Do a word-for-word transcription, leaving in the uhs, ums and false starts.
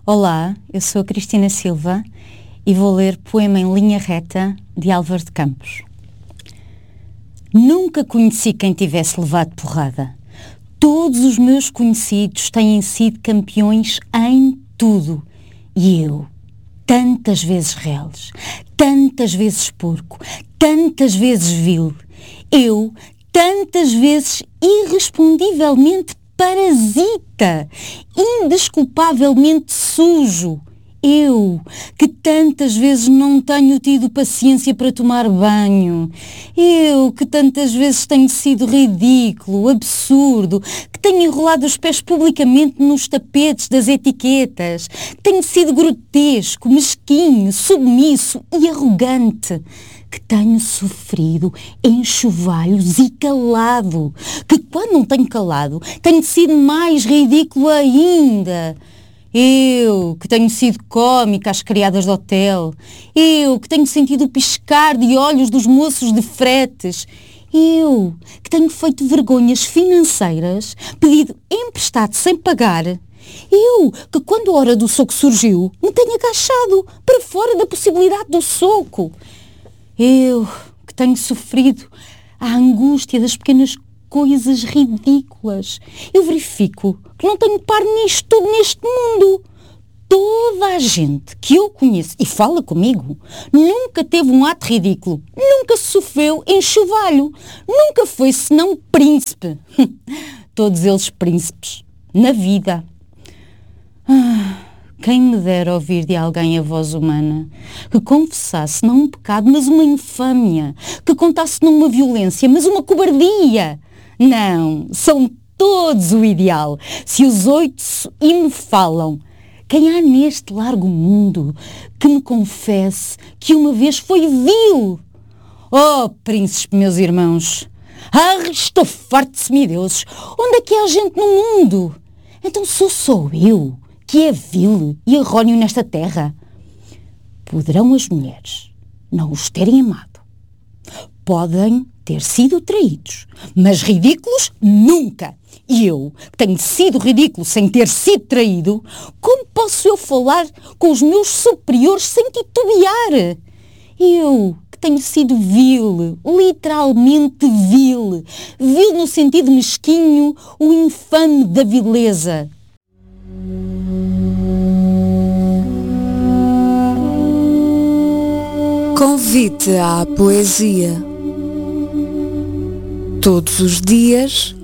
Olá, eu sou a Cristina Silva e vou ler Poema em Linha Reta, de Álvaro de Campos. Nunca conheci quem tivesse levado porrada. Todos os meus conhecidos têm sido campeões em tudo. E eu, tantas vezes reles, tantas vezes porco, tantas vezes vil. Eu, tantas vezes irrespondivelmente parasita, indesculpavelmente sujo. Eu, que tantas vezes não tenho tido paciência para tomar banho. Eu, que tantas vezes tenho sido ridículo, absurdo, que tenho enrolado os pés publicamente nos tapetes das etiquetas, que tenho sido grotesco, mesquinho, submisso e arrogante, que tenho sofrido enxovalhos e calado, que quando não tenho calado, tenho sido mais ridículo ainda. Eu, que tenho sido cómica às criadas de hotel. Eu, que tenho sentido o piscar de olhos dos moços de fretes. Eu, que tenho feito vergonhas financeiras, pedido emprestado sem pagar. Eu, que quando a hora do soco surgiu, me tenho agachado para fora da possibilidade do soco. Eu, que tenho sofrido a angústia das pequenas coisas ridículas. Eu verifico que não tenho par nisto tudo neste mundo. Toda a gente que eu conheço e fala comigo nunca teve um ato ridículo, nunca sofreu enxovalho, nunca foi senão príncipe. Todos eles príncipes, na vida. Ah, quem me dera ouvir de alguém a voz humana, que confessasse não um pecado, mas uma infâmia, que contasse não uma violência, mas uma cobardia. Não, são todos o ideal. Se os oito e me falam, quem há neste largo mundo que me confesse que uma vez foi vil? Oh, príncipes, meus irmãos! Ah, estou farto de semideuses! Onde é que há gente no mundo? Então sou só eu que é vil e erróneo nesta terra? Poderão as mulheres não os terem amado. Podem ter sido traídos, mas ridículos nunca. E eu, que tenho sido ridículo sem ter sido traído, como posso eu falar com os meus superiores sem titubear? Eu, que tenho sido vil, literalmente vil, vil no sentido mesquinho, o infame da vileza. Convite à poesia. Todos os dias,